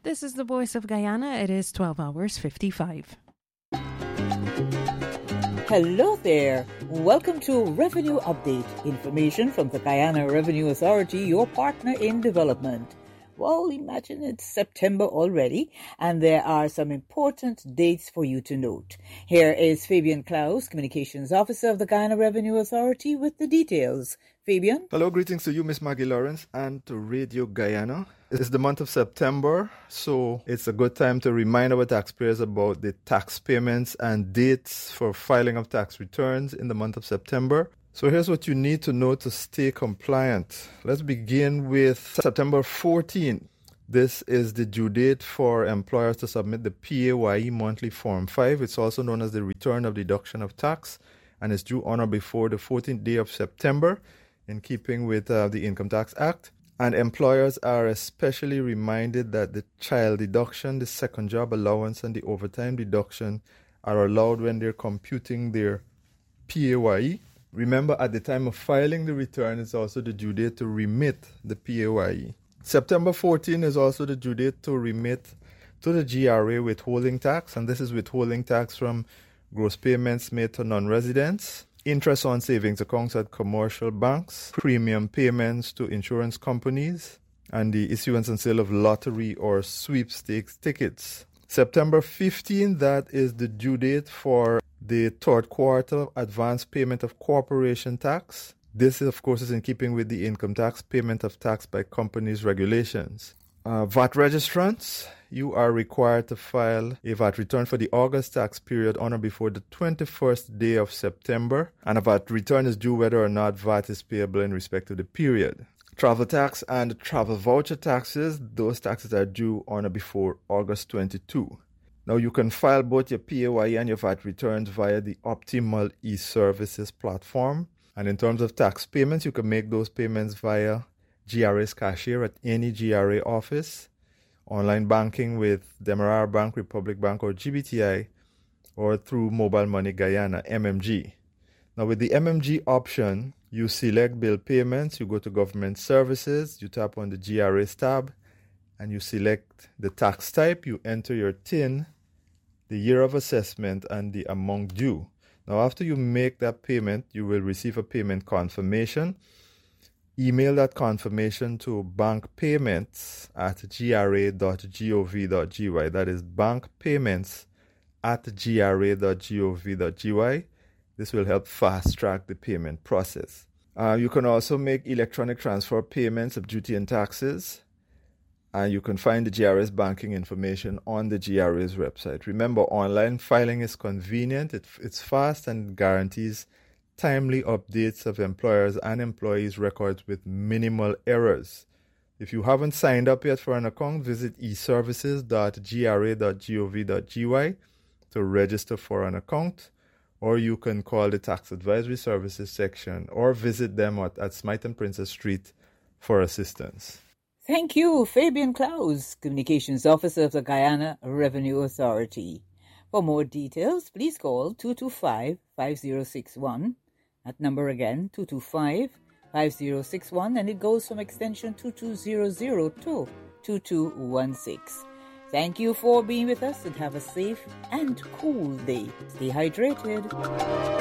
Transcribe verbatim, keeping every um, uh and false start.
This is the Voice of Guyana. It is twelve hours fifty-five. Hello there. Welcome to Revenue Update. Information from the Guyana Revenue Authority, your partner in development. Well, imagine it's September already, and there are some important dates for you to note. Here is Fabian Klaus, Communications Officer of the Guyana Revenue Authority, with the details. Fabian? Hello, greetings to you, Miss Maggie Lawrence, and to Radio Guyana. It's the month of September, so it's a good time to remind our taxpayers about the tax payments and dates for filing of tax returns in the month of September. So here's what you need to know to stay compliant. Let's begin with September fourteenth. This is the due date for employers to submit the P A Y E Monthly Form five. It's also known as the Return of Deduction of Tax, and it's due on or before the fourteenth day of September, in keeping with uh, the Income Tax Act. And employers are especially reminded that the child deduction, the second job allowance, and the overtime deduction are allowed when they're computing their P A Y E. Remember, at the time of filing the return, it's also the due date to remit the P A Y E. September fourteenth is also the due date to remit to the G R A withholding tax, and this is withholding tax from gross payments made to non-residents, interest on savings accounts at commercial banks, premium payments to insurance companies, and the issuance and sale of lottery or sweepstakes tickets. September fifteenth, that is the due date for the third quarter advance payment of corporation tax. This, of course, is in keeping with the income tax payment of tax by companies regulations. Uh, V A T registrants, you are required to file a V A T return for the August tax period on or before the twenty-first day of September, and a V A T return is due whether or not V A T is payable in respect to the period. Travel tax and travel voucher taxes, those taxes are due on or before August twenty-second. Now, you can file both your P A Y E and your V A T returns via the Optimal e-Services platform. And in terms of tax payments, you can make those payments via G R A's cashier at any G R A office, online banking with Demerara Bank, Republic Bank, or G B T I, or through Mobile Money Guyana, M M G. Now, with the M M G option, you select bill payments, you go to government services, you tap on the G R A's tab, and you select the tax type, you enter your T I N, the year of assessment, and the amount due. Now, after you make that payment, you will receive a payment confirmation. Email that confirmation to bankpayments at g r a dot gov dot g y. That is bankpayments at g r a dot gov dot g y. This will help fast-track the payment process. Uh, you can also make electronic transfer payments of duty and taxes. And you can find the G R A's banking information on the G R A's website. Remember, online filing is convenient, it, it's fast, and guarantees timely updates of employers' and employees' records with minimal errors. If you haven't signed up yet for an account, visit e services dot g r a dot gov dot g y to register for an account, or you can call the Tax Advisory Services section or visit them at, at Smythe and Princess Street for assistance. Thank you, Fabian Klaus, Communications Officer of the Guyana Revenue Authority. For more details, please call two two five, five zero six one. That number again, two two five, five zero six one, and it goes from extension two two zero zero to two two one six. Thank you for being with us, and have a safe and cool day. Stay hydrated.